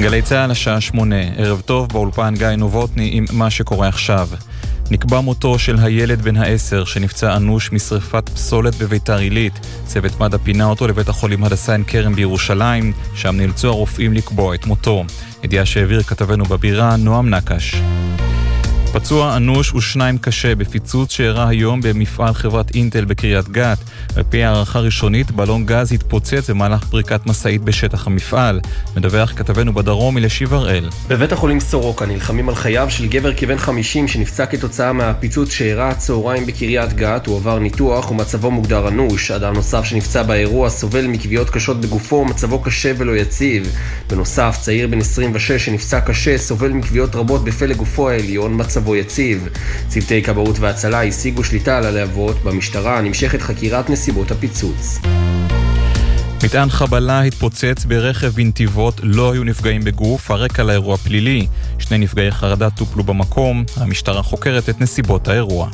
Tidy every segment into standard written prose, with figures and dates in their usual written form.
גלי צהל השעה 8, ערב טוב, באולפן גיא נובוטני עם מה שקורה עכשיו. נקבע מותו של הילד בן ה-10 שנפצע אנוש משריפת פסולת בביתר עילית. צוות מד"א פינה אותו לבית החולים הדסה עין כרם בירושלים, שם נאלצו הרופאים לקבוע את מותו. ידיעה שהעביר כתבנו בבירה נועם נקש. פצוע אנוש ושניים קשה בפיצוץ שאירע היום במפעל חברת אינטל בקריית גת. על פי הערכה ראשונית, בלון גז התפוצץ במהלך פריקת מסעית בשטח המפעל. מדווח כתבנו בדרום אלישיב הראל. בבית החולים סורוקה נלחמים על חייו של גבר כבן 50 שנפצע כתוצאה מהפיצוץ שאירע הצהריים בקריית גת. הוא עבר ניתוח ומצבו מוגדר אנוש. אדם נוסף שנפצע באירוע סובל מכוויות קשות בגופו, מצבו קשה ולא יציב. בנוסף, צעיר בן 26 שנפצע קשה סובל מכוויות רבות בפלג גופו העליון, מצבו יציב. צוותי כבאות והצלה השיגו שליטה על הלהבות. במשטרה נמשכת חקירת נסיבות הפיצוץ. מטען חבלה התפוצץ ברכב בנתיבות, לא היו נפגעים בגוף, הרקע לאירוע פלילי. 2 נפגעי חרדה טופלו במקום, המשטרה חוקרת את נסיבות האירוע.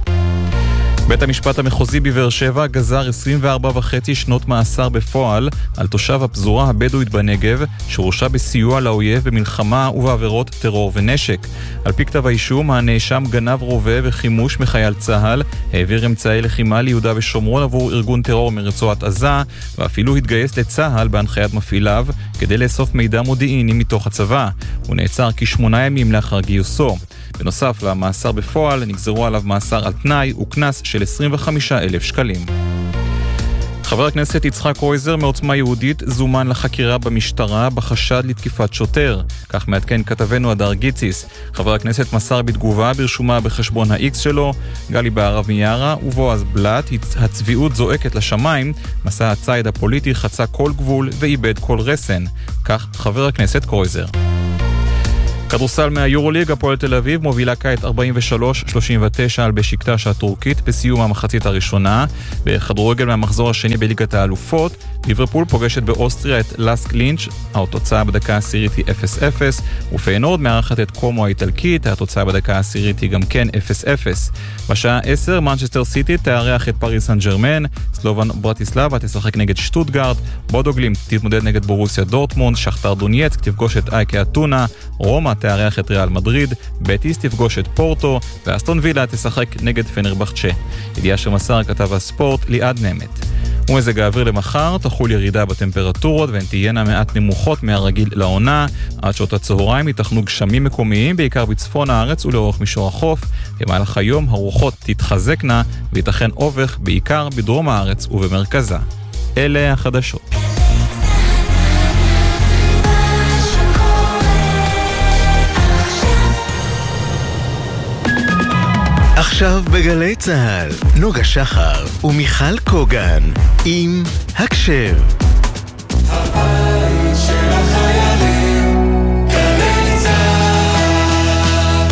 בית המשפט המחוזי בבאר שבע גזר 24.5 שנות מאסר בפועל על תושב הפזורה הבדואית בנגב שהורשע בסיוע לאויב במלחמה ובעבירות טרור ונשק. על פי כתב האישום, הנאשם גנב רובה וחימוש מחייל צה"ל, העביר אמצעי לחימה ליהודה ושומרון עבור ארגון טרור מרצועת עזה, ואפילו התגייס לצה"ל בהנחיית מפעיליו כדי לאסוף מידע מודיעיני מתוך הצבא. הוא נעצר כ8 ימים לאחר גיוסו. בנוסף למאסר בפועל, נגזרו עליו מאסר על תנאי וקנס של 25,000 שקלים. חבר הכנסת יצחק קרויזר מעוצמה יהודית זומן לחקירה במשטרה בחשד לתקיפת שוטר. כך מעדכן כתבנו הדר גיציס. חבר הכנסת מסר בתגובה ברשומה בחשבון ה-X שלו, גלי בערב מיארה ובועז בלט, הצביעות זועקת לשמיים, מסע הצייד הפוליטי חצה כל גבול ואיבד כל רסן. כך חבר הכנסת קרויזר. כדורסל מהיורוליג, הפועל תל אביב מובילה כעת 43-39 על בשיקטש הטורקית בסיום המחצית הראשונה. בכדורגל מהמחזור השני בליגת האלופות, ליברפול פוגשת באוסטריה את לסק לינץ', התוצאה בדקה העשירית היא 0-0, ופיינורד מארחת את קומו האיטלקית, התוצאה בדקה העשירית היא גם כן 0-0. בשעה 10 מנצ'סטר סיטי תארח את פריס סן ז'רמן, סלובן ברטיסלבה תשחק נגד שטוטגארט, בודו גלימט תתמודד נגד בורוסיה דורטמונד, שכתר דונייצק תפגוש את אייקה אתונה, רומא תארח את ריאל מדריד, בטיס תפגוש את פורטו, ואסטון וילה תשחק נגד פנרבחצ'ה. ידיעה שמסר כתב הספורט ליעד נמת. ומזג האוויר למחר, תחול ירידה בטמפרטורות והן תהיינה מעט נמוכות מהרגיל לעונה. עד שעות הצהריים ייתכנו גשמים מקומיים, בעיקר בצפון הארץ ולאורך מישור החוף. במהלך היום הרוחות תתחזקנה וייתכן אובך בעיקר בדרום הארץ ובמרכזה. אלה החדשות. עכשיו בגלי צהל, נוגה שחר ומיכל קוגן עם הקשב. הבית של החיילים, גלי צהל.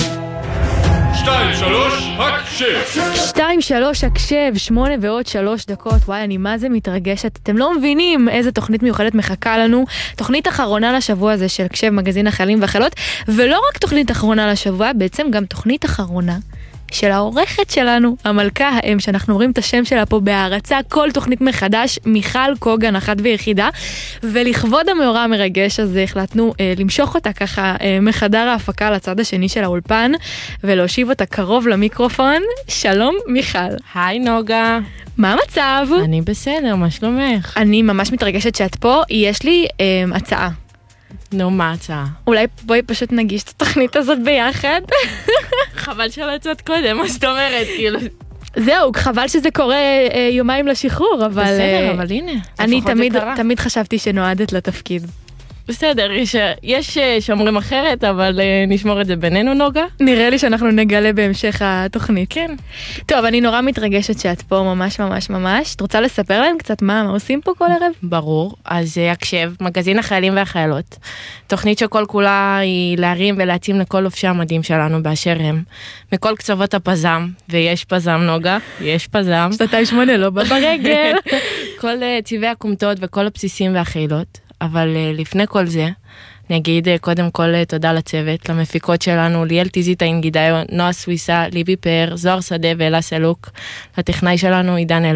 2-3 הקשב. 2-3 הקשב, 8 ועוד 3 דקות. וואי, אני מה זה מתרגשת. אתם לא מבינים איזה תוכנית מיוחדת מחכה לנו. תוכנית אחרונה לשבוע הזה של הקשב, מגזין החיילים והחיילות, ולא רק תוכנית אחרונה לשבוע, בעצם גם תוכנית אחרונה של העורכת שלנו, המלכה האם, שאנחנו רואים את השם שלה פה בהערצה, כל תוכנית מחדש, מיכל קוגן, אחת ויחידה, ולכבוד המאורע המרגש הזה, החלטנו למשוך אותה ככה מחדר ההפקה לצד השני של האולפן, ולהושיב אותה קרוב למיקרופון. שלום מיכל. היי נוגה. מה המצב? אני בסדר, מה שלומך? אני ממש מתרגשת שאת פה. יש לי הצעה. נו, מה הצעה? אולי בואי פשוט נגיש את התוכנית הזאת ביחד. חבל שלא יצאת קודם, מה זאת אומרת, כאילו. זהו, חבל שזה קורה יומיים לשחרור, אבל... בסדר, אבל הנה. אני תמיד חשבתי שנועדת לתפקיד. בסדר, יש שאומרים אחרת, אבל נשמור את זה בינינו, נוגה. נראה לי שאנחנו נגלה בהמשך התוכנית. כן. טוב, אני נורא מתרגשת שאת פה ממש ממש ממש. את רוצה לספר להם קצת מה עושים פה כל ערב? ברור. אז הקשב, מגזין החיילים והחיילות. תוכנית שכל כולה היא להרים ולהצים לכל לובשי המדים שלנו באשר הם. מכל קצוות הפזם, ויש פזם נוגה, יש פזם. 208 לא ברגל. כל צבעי הקומטות וכל הבסיסים והחיילות. אבל לפני כל זה, נגיד קודם כל תודה לצוות, למפיקות שלנו, ליאל טיזית אינגידאיו, נועה סוויסה, ליבי פאר, זוהר שדה ואלה סלוק, לטכנאי שלנו עידן אלה.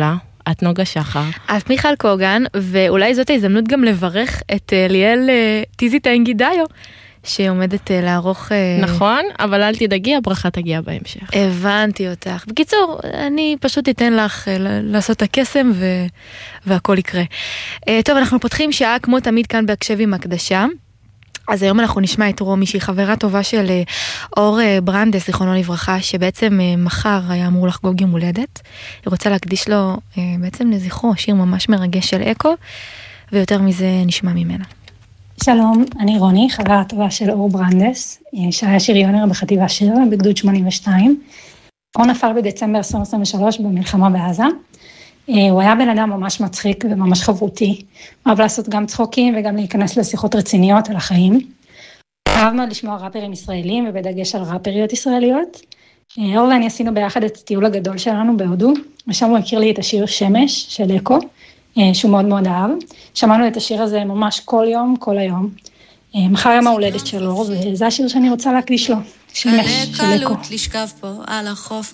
את נוגה שחר. את מיכל קוגן, ואולי זאת ההזדמנות גם לברך את ליאל טיזיטה אינגידאיו, שעומדת לערוך... נכון, אבל אל תדאגי, הברכה תגיע בהמשך. הבנתי אותך. בקיצור, אני פשוט אתן לך לעשות את הקסם והכל יקרה. טוב, אנחנו פותחים שעה כמו תמיד כאן בהקשב עם הקדשה. אז היום אנחנו נשמע את רומי, שהיא חברה טובה של אור ברנדס, זיכרונו לברכה, שבעצם מחר היה אמור לחגוג יום הולדת. היא רוצה להקדיש לו בעצם לזכרו, שיר ממש מרגש של אקו, ויותר מזה נשמע ממנה. שלום, אני רוני, חברה טובה של אור ברנדס, שהיה שריונר בחטיבה 7 בגדוד 82. אור נפל בדצמבר 2023 במלחמה בעזה. הוא היה בן אדם ממש מצחיק וממש חברותי. אוהב לעשות גם צחוקים וגם להיכנס לשיחות רציניות על החיים. אוהב מאוד לשמוע ראפרים ישראלים ובדגש על ראפריות ישראליות. אור ואני עשינו ביחד את הטיול הגדול שלנו בהודו, ושם הוא הכיר לי את השיר שמש של אקו, שהוא מאוד מאוד אהב. שמענו את השיר הזה ממש כל יום, כל היום. מחר יום ההולדת של אור, וזה השיר שאני רוצה להקדיש לו, שמש של אקו. קלות לשכב פה על החוף